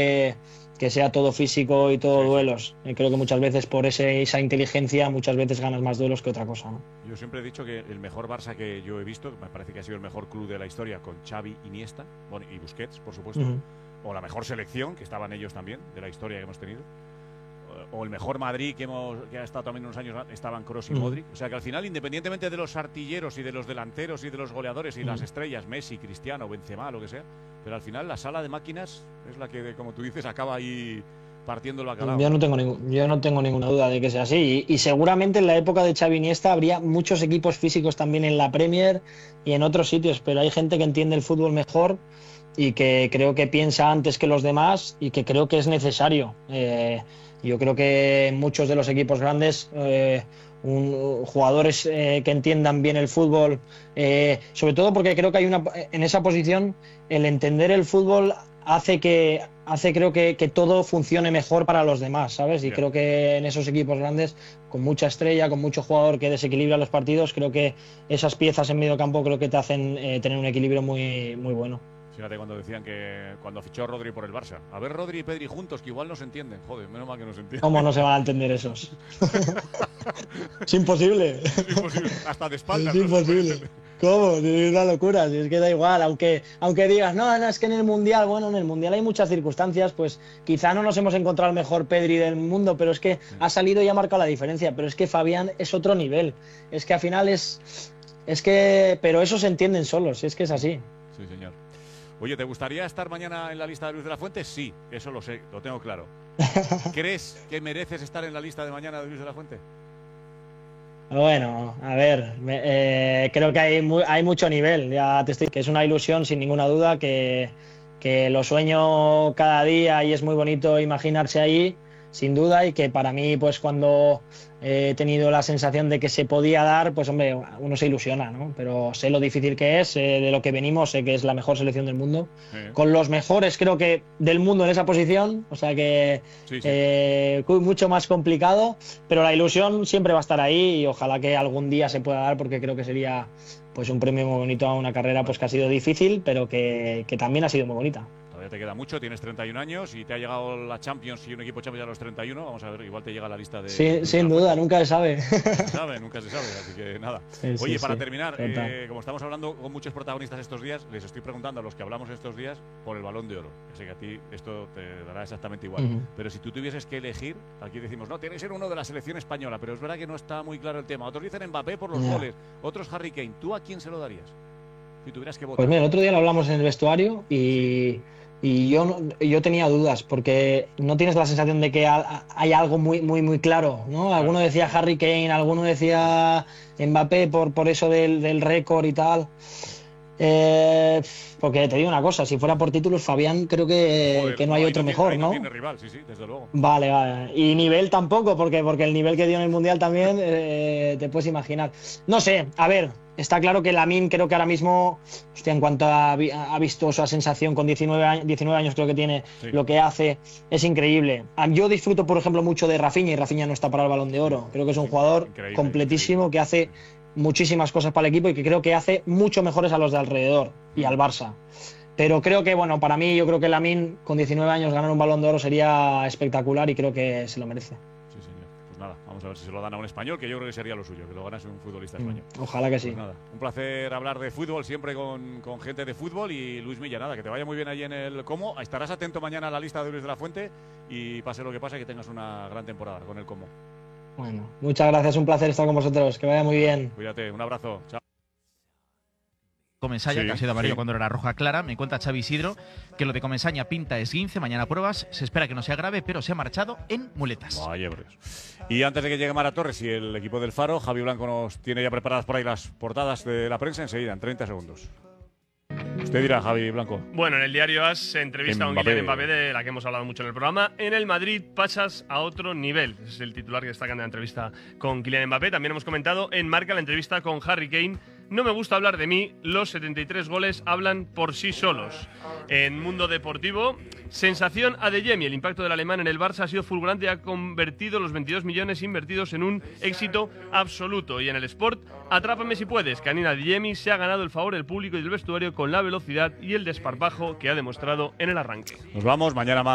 que sea todo físico y todo duelos. Creo que muchas veces por esa inteligencia muchas veces ganas más duelos que otra cosa, ¿no? Yo siempre he dicho que el mejor Barça que yo he visto, me parece que ha sido el mejor club de la historia, con Xavi, Iniesta, bueno, y Busquets, por supuesto, o la mejor selección, que estaban ellos también, de la historia que hemos tenido, o el mejor Madrid que ha estado también unos años, estaban Kroos y Modric. O sea que al final, independientemente de los artilleros y de los delanteros y de los goleadores y las estrellas, Messi, Cristiano, Benzema, lo que sea, pero al final la sala de máquinas es la que, como tú dices, acaba ahí partiendo el bacalao. Yo no tengo ninguna duda de que sea así. Y seguramente en la época de Xavi Iniesta habría muchos equipos físicos también en la Premier y en otros sitios, pero hay gente que entiende el fútbol mejor y que creo que piensa antes que los demás y que creo que es necesario. Yo creo que en muchos de los equipos grandes, jugadores que entiendan bien el fútbol, sobre todo porque creo que hay en esa posición, el entender el fútbol hace creo que todo funcione mejor para los demás, ¿sabes? Y creo que en esos equipos grandes, con mucha estrella, con mucho jugador que desequilibra los partidos, creo que esas piezas en medio campo creo que te hacen tener un equilibrio muy, muy bueno. Fíjate cuando decían que cuando fichó Rodri por el Barça, a ver Rodri y Pedri juntos, que igual no se entienden. Joder, menos mal que no se entienden. ¿Cómo no se van a entender esos? Es imposible. Es imposible. Hasta de espaldas. Es imposible. ¿Cómo? Es una locura. Si es que da igual. Aunque digas, no, es que en el Mundial, bueno, en el Mundial hay muchas circunstancias, pues quizá no nos hemos encontrado el mejor Pedri del mundo, pero es que ha salido y ha marcado la diferencia. Pero es que Fabián es otro nivel. Es que al final pero eso se entienden solos, es que es así. Sí, señor. Oye, ¿te gustaría estar mañana en la lista de Luis de la Fuente? Sí, eso lo sé, lo tengo claro. ¿Crees que mereces estar en la lista de mañana de Luis de la Fuente? Bueno, a ver, creo que hay mucho nivel. Ya te estoy, que es una ilusión sin ninguna duda, que lo sueño cada día y es muy bonito imaginarse ahí, sin duda, y que para mí, pues cuando he tenido la sensación de que se podía dar, pues hombre, uno se ilusiona, ¿no? Pero sé lo difícil que es, de lo que venimos, sé que es la mejor selección del mundo, con los mejores creo que del mundo en esa posición, o sea que mucho más complicado, pero la ilusión siempre va a estar ahí y ojalá que algún día se pueda dar, porque creo que sería pues un premio muy bonito a una carrera pues que ha sido difícil, pero que también ha sido muy bonita. Todavía te queda mucho, tienes 31 años y te ha llegado la Champions y un equipo Champions a los 31. Vamos a ver, igual te llega la lista de... Sí, sin duda, nunca se sabe. Nunca se sabe, así que nada. Sí, Oye, para sí, terminar, como estamos hablando con muchos protagonistas estos días, les estoy preguntando a los que hablamos estos días por el Balón de Oro. Sé que a ti esto te dará exactamente igual. Pero si tú tuvieses que elegir, aquí decimos, no, tiene que ser uno de la selección española, pero es verdad que no está muy claro el tema. Otros dicen Mbappé por los goles, otros Harry Kane. ¿Tú a quién se lo darías? Si tuvieras que votar. Pues mira, el otro día lo hablamos en el vestuario y yo tenía dudas, porque no tienes la sensación de que hay algo muy, muy, muy claro, ¿no? Alguno decía Harry Kane, alguno decía Mbappé por eso del récord y tal. Porque te digo una cosa, si fuera por títulos, Fabián creo que no hay otro mejor, ¿no? No tiene rival, sí, desde luego. Vale. Y nivel tampoco, porque el nivel que dio en el Mundial también, te puedes imaginar. No sé, a ver, está claro que Lamine creo que ahora mismo, hostia, en cuanto ha visto esa sensación con 19 años creo que tiene, lo que hace, es increíble. Yo disfruto, por ejemplo, mucho de Rafinha, y Rafinha no está para el Balón de Oro. Creo que es un jugador completísimo, que hace muchísimas cosas para el equipo y que creo que hace mucho mejores a los de alrededor y al Barça. Pero creo que, bueno, para mí, yo creo que Lamine con 19 años ganar un Balón de Oro sería espectacular y creo que se lo merece. Sí, señor. Pues nada, vamos a ver si se lo dan a un español, que yo creo que sería lo suyo, que lo ganase un futbolista español. Ojalá que sí. Pues nada, un placer hablar de fútbol siempre con gente de fútbol. Y Luis Milla, nada, que te vaya muy bien allí en el Como. Estarás atento mañana a la lista de Luis de la Fuente y pase lo que pase, que tengas una gran temporada con el Como. Bueno, muchas gracias, un placer estar con vosotros, que vaya muy bien. Cuídate, un abrazo, chao. Comensalla, que ha sido amarillo cuando era roja clara. Me cuenta Xavi Isidro que lo de Comensaña pinta esguince, mañana pruebas, se espera que no sea grave, pero se ha marchado en muletas. Vaya, y antes de que llegue Mara Torres y el equipo del Faro, Javi Blanco nos tiene ya preparadas por ahí las portadas de la prensa enseguida, en 30 segundos. Usted dirá, Javi Blanco. Bueno, en el diario AS se entrevista a un Kylian Mbappé, de la que hemos hablado mucho en el programa. En el Madrid pasas a otro nivel. Ese es el titular que destacan de la entrevista con Kylian Mbappé. También hemos comentado en Marca la entrevista con Harry Kane. No me gusta hablar de mí, los 73 goles hablan por sí solos. En Mundo Deportivo, sensación Adeyemi. El impacto del alemán en el Barça ha sido fulgurante y ha convertido los 22 millones invertidos en un éxito absoluto. Y en el Sport, atrápame si puedes. Karim Adeyemi se ha ganado el favor del público y del vestuario con la velocidad y el desparpajo que ha demostrado en el arranque. Nos vamos, mañana más.